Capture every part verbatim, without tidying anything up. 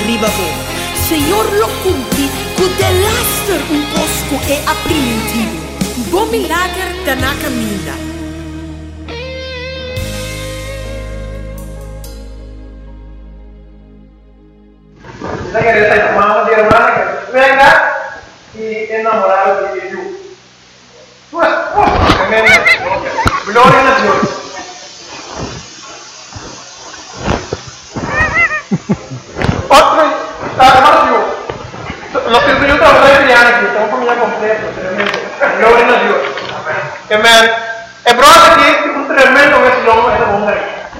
arriba vos. Senhor lo cumpri, que delaster um cosco é apreensível. Bom milagre da na caminha. Kita queria sair com uma de irmã, venga e enamorado de Deus. Pues, pues, amém. Glória a Deus. Outro, tá, Marcio. Los que eu trabalhei criando aqui, então família completa, tremendo. Glória a Deus. Amém. É prova aqui um tremendo vacilão essa bomba.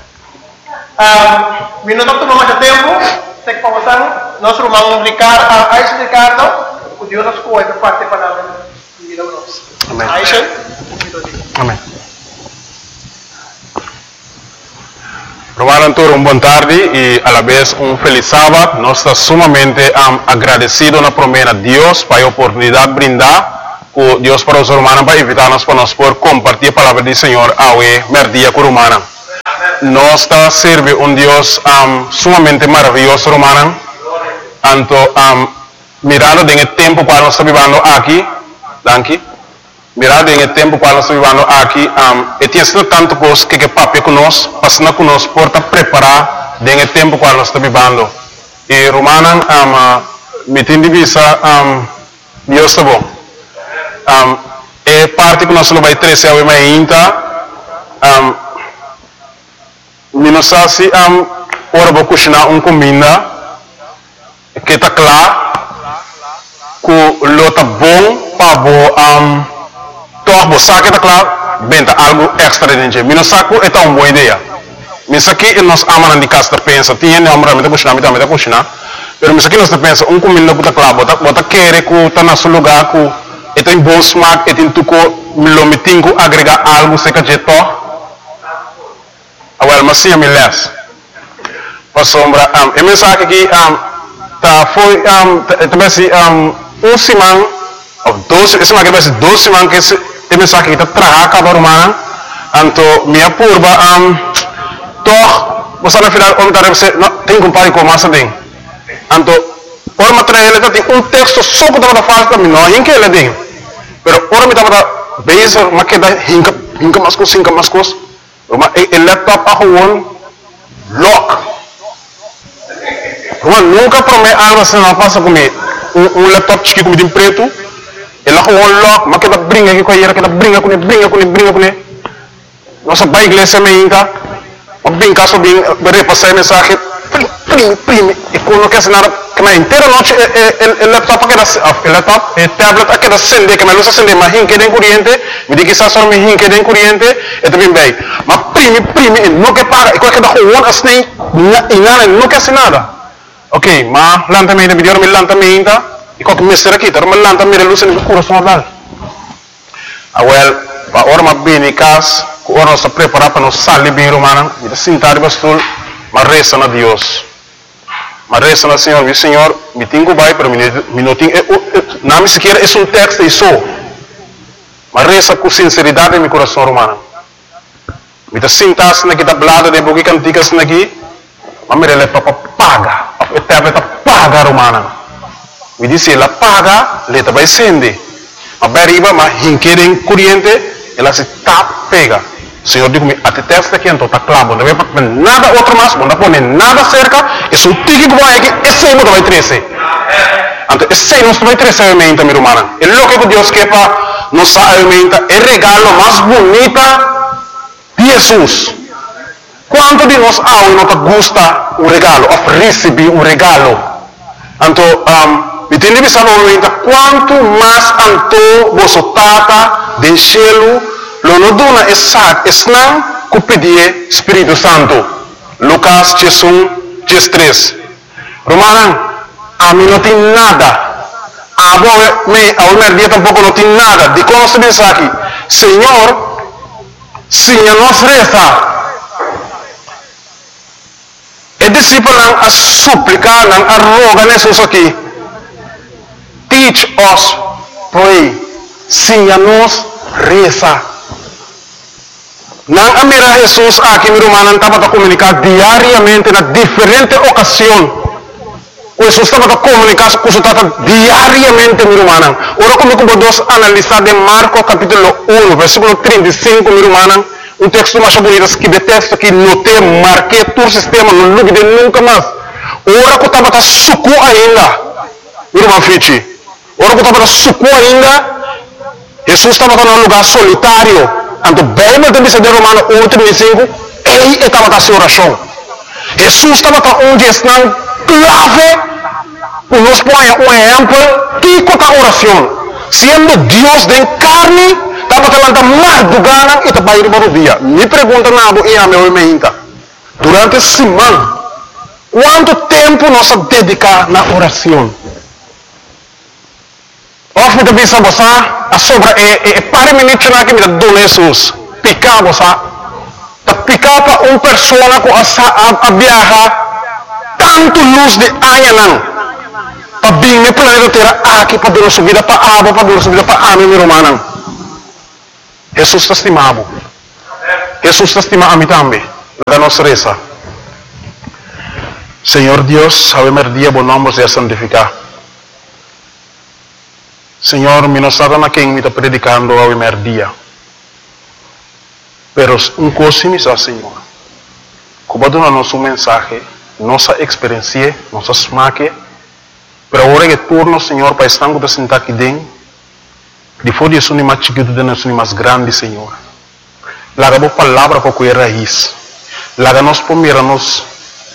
Ah, me não tomou mais tempo. Sei que passar nosso irmão Ricardo, a Aisha Ricardo, o Deus nos cuida para parte para a vida nossa. Amém. Aisha. Amém. Romaran Tour, uma boa tarde e a la vez um feliz sábado. Nós estamos sumamente um, agradecidos na promessa de Deus para a oportunidade de brindar com Deus para os romanos para invitar-nos para nós por compartilhar a palavra do Senhor ao merdia com o romano. Nós serve um Deus um, sumamente maravilhoso, romano. Anto, um, mirando em tempo para nós vivendo aqui, danke. Mirando em tempo para nós vivendo aqui, um, e tem sido tanto coisa que que papi conosco, passando conosco por preparar em tempo para nós vivendo. E romano, um, me tem divisa, um, Deus é bom. Um, e parte que nós não vai trazer a minha inta, um, Nós assim, um, ora vou cozinhar uma comida que está claro, que lo está bom para um, tornar você que está claro, bem tá algo extra dentro. Nós saco é uma boa ideia. Nós aqui nós amamos de casa pensa, tinha não amamos de cozinhar, de de cozinhar, mas nós aqui nós pensa uma comida que está claro, bota bota querer que está no seu lugar, que é tem bom smack, é tem tuco, lo metinho agregar algo se que já to. Well, mas sim, me les. Para sombra, um, a mensagem aqui, um, tá foi, um, também se, um, um semana, ou dois, esse aqui vai ser dois semanas que esse, a mensagem aqui tá traga cada romana, então minha curva, um, toch, você na final, onde tá você, não, tem que comparar com massa tem. Então, por material ele tem um texto só que tá fácil também, não, em que ele tem. Pero por me tá base, mas que dá hinca, hinca mais coisa, hinca mais coisa. El laptop a gewoon lock. Gewoon nunca promete algo assim não passa comigo. Um, um laptop chique como de preto. Ele a gewoon lock, mas que da brinca aqui com a que da brinca com ele, brinca com ele, brinca com ele. Nossa bike igreja me inca. O brinca só bem, repassar a mensagem. Prime, prime. E quando quer nada, que na inteira noite o laptop aqui da, o laptop, o tablet aqui da acende, que me luz acende, mas hinque de corrente, me diz que está só me hinque de corrente, e também bem. Mas prime, prime, não quer pagar, e qualquer da rua assim, e nada, não quer nada. Ok, mas lentamente, me deu me lentamente, e qualquer mestre aqui, mas lentamente a luz no coração dela. Ah, well, a hora mais bem em casa, a hora nós estamos preparados para nós sair bem romana, e sentar e bastul, mas resta na Deus. Mas resta na Senhor, meu Senhor, me tenho que vai para mim, não tenho, não me sequer é um texto isso. Mas resta com sinceridade em meu coração romano. Me está sentado aqui, está blado de boca canticas aqui, mas me releva para paga, a tablet paga romana. Me disse, ela paga, ela vai acender. Mas bem arriba, mas hinquerem corrente, ela se tap pega. O Senhor diz-me, até testa aqui, então está claro, não vai para nada outro mais, não pode nada cerca, é um tique que vai aqui, esse aí não vai crescer. Então, esse aí não vai crescer a alimenta, minha irmã. É o que Deus quer para nos alimenta, é o regalo mais bonito de Jesus. Quanto de nós há e não gosta o regalo, ou receber um regalo? Então, um, me tem que pensar no momento, quanto mais anto você tata de cielo, lo no dona esat esnan ku pedir Espírito Santo. Lucas um, três. Romanan, a mim não tem nada. A boa me a uma dia tampouco não tem nada. De como se diz aqui, Senhor, se nos reza. E discípulo a suplicar, a rogar Jesus aqui. Teach us, pray. Se nos reza. Nang amira Jesus aqui, meu irmão, estava a comunicar diariamente na diferente ocasião. Jesus estava a comunicar com o diariamente, meu irmão. Ora, como que podemos analisar de Marcos capítulo um, versículo trinta e cinco, meu irmão, um texto mais bonito, que de texto que notei, marquei todo o sistema, não lugue de nunca mais. Ora, que estava a suco ainda, meu irmão Fichi. Ora, que estava a suco ainda, Jesus estava em um lugar solitário. Então, bem, mas também se de Romano um, trinta e cinco, ele estava a sua oração. Jesus estava onde está clave, nos põe um exemplo, que conta a oração. Sendo Deus de carne, estava falando mais do gana e estava indo para o dia. Me pergunta nada e a meu irmão, durante a semana, quanto tempo nós dedicamos na oração? Of de bisa você, a sobra é para minutos na que me dá Jesus, picar você, tá picar para uma pessoa com a viajar tanto luz de anha para vir no planeta Terra aqui para dar subida para a água, para dar subida para a meu irmão. Jesus está estimado. Jesus está estimado a mim também. Da nossa reza. Senhor Deus, ao primeiro dia, bom nome seja santificado. Senhor, me não sabe na quem me está predicando ao primeiro dia. Pero um coisa me diz, Senhor, como dá nosso mensagem, nossa experiência, nossa smaque, pero agora que turno, Senhor, para estar com sentar aqui dentro, depois de isso, mais chiquito, de nós, mais grande, Senhor. Laga a palavra para que é raiz. Laga nós primeiro, nós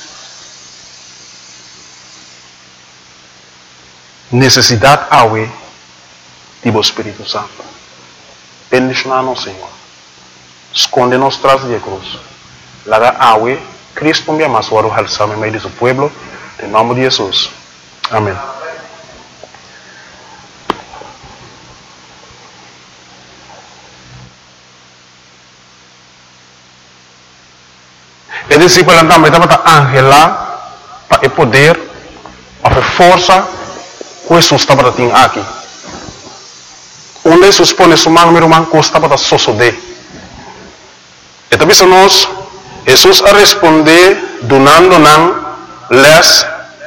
necessidade awe do Espírito Santo. Bendicionar-nos, Senhor. Esconde-nos tras de cruz. Laga awe, Cristo me ama, suaro halsame meio de seu pueblo, em nome de Jesus. Amém. E discípulo também estava angela para o poder, para a força que Jesus estava tendo aqui. Onde Jesus põe sua mão, meu irmão, que estava a sosodé. E também nós, Jesus a responder, donando-nos les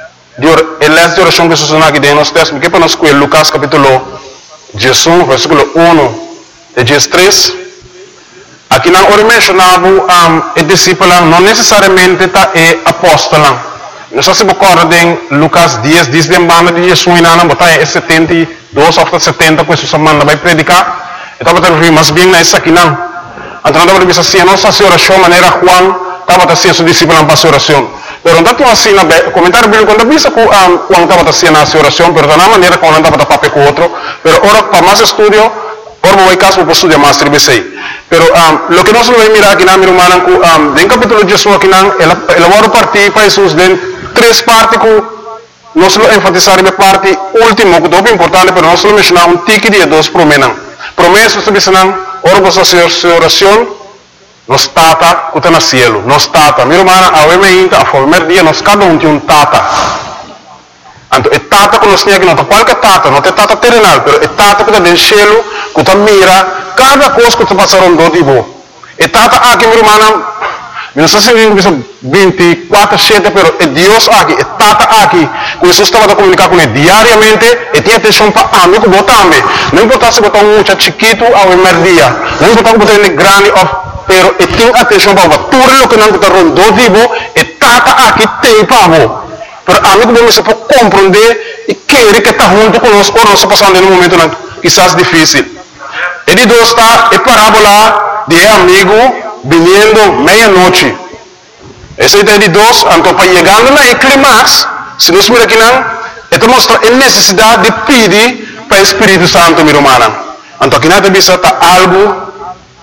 les de oração que Jesus aqui dentro nós temos, que para nós com Lucas capítulo dezoito, versículo um de dezesseis. Aqui não ora mencionava um, o discípulo não necessariamente tá é apóstolo. Nós se recorda em Lucas dez, diz de banda de Jesus e não botar é setenta e dois ou setenta que Jesus manda vai predicar. Então vai ter mais bem nessa aqui não. Então não vai dizer assim, nossa oração maneira Juan estava fazendo seu discípulo para a oração. Pero não tinha assim na comentário bíblico quando visa que Juan estava fazendo a oração, pero da maneira como não estava tapando com outro. Pero ora para mais estudio, ora vai caso para estudar mais tribes aí. Pero um, lo que nós vamos mirar aqui na minha irmã, um, em capítulo de Jesus aqui não, ela ela vai partir para Jesus em três partes que nós vamos enfatizar na parte última, que é muito importante, pero nós vamos mencionar um tique de dois promessas. Promessas que dizem, ora para sua oração, nós tata que está no cielo, nós tata. Minha irmã, a primeira a primeiro dia nós cada um tem um tata. Então, é tata que nós temos aqui, não é qualquer tata, não é tata terrenal, mas é tata que está no cielo, que está mira cada coisa que está passando do tipo. É tata aqui, minha irmã, não sei se é vinte e quatro sete, mas é Deus aqui, é tata aqui, que Jesus estava a comunicar com ele diariamente, e tinha atenção para a amigo também. Não importa se botar um muito chiquito ao primeiro dia, não importa se botar ele grande, pero e tem atenção para tudo o que não está rondando tipo, e tata aqui tem para você. Pero amigo bom, você pode compreender e querer que está junto conosco, ou nós estamos passando em um momento não, quizás difícil. E de dois está a parábola de amigo vindo meia-noite. Esse é de dois, então para chegar na clímax, se nós miramos aqui não, então mostra a necessidade de pedir para o Espírito Santo, meu irmão. Então aqui na vista está algo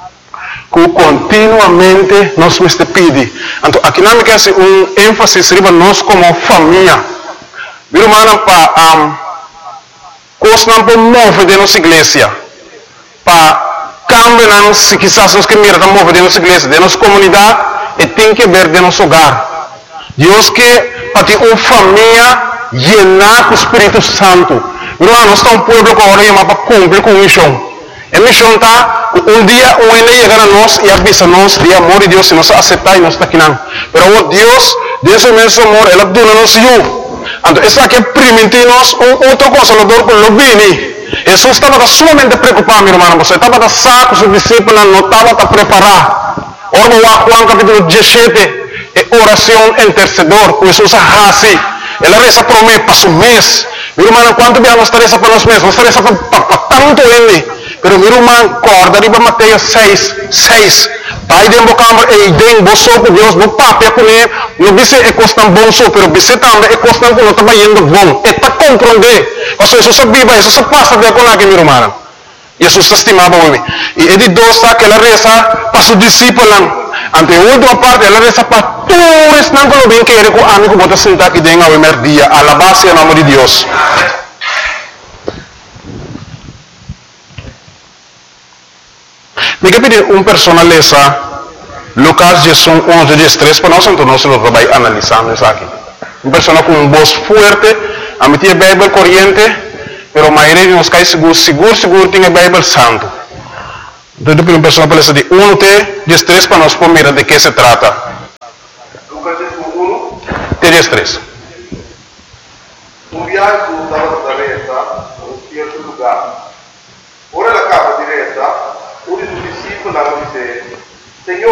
que continuamente nós temos que pedir. Então aqui não quer ser um ênfase sobre nós como família. Meu irmão, para um, coisas não podemos mover de nossa igreja. Para cambiar, se quizás nós queremos mirar mover de nossa igreja, de nossa comunidade, e tem que ver de nosso hogar. Deus quer para ter uma família llena com o Espírito Santo. Meu irmão, nós estamos um povo que agora chama para cumprir com a missão. A missão está, um dia um ele chegar a nós e avisa nós de amor de Deus, se nós aceitar e nós está aqui não. Mas Deus, Deus é mesmo amor, Ele dá-nos eu. Então, essa aqui é primitinos, outra coisa, o doutor lo bini. Jesus estava sumamente preocupado, meu irmão. Você estava a saco, os discípulos não estavam a preparar. Ora, Juan capítulo dezessete, é oração intercedor. Jesus assim, ela reza por mim, para o mês. Meu irmão, quanto bem nós reza para os meses? Nós reza para tanto ele. Pero meu irmão, corda, riba Mateus seis, seis. Pai de embocambar, e de emboço com Deus, no papel com ele, não disse é costan bom só, pero disse também é costan com não está indo bom. É para compreender. Mas Jesus sabia, Jesus passa de com aqui, meu irmão. Jesus estimava o homem. E ele doce que ela reza para os discípulos. Ante a última parte, ela reza para todos, não que bem que ele com amigo bota sentar aqui dentro ao primeiro dia, a la base em nome de Deus. Me pedir um personalista Lucas Jesus onze, dezesseis, para nós, então nós vamos analisar isso aqui. Um personagem com um voz forte, a meter a Bíblia corrente, pero a maioria de nós cai seguro, seguro, seguro, tem a Bíblia santo. Então, depois um personagem de um, dezesseis, para nós poder de que se trata. Lucas um, dezesseis. Un viaggio dalla Nazareta a un certo lugar. Ora la capa diretta, uno dei suoi discepoli disse: Signore,